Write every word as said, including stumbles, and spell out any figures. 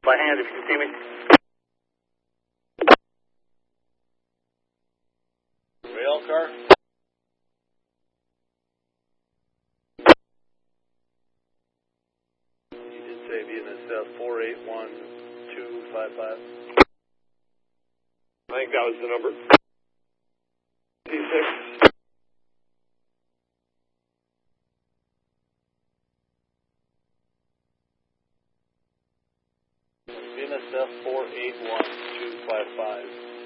by hand if you can see me. Rail car? You did say V N S F four eight one two five five. I think that was the number. D six. V N S F four eight one two five five.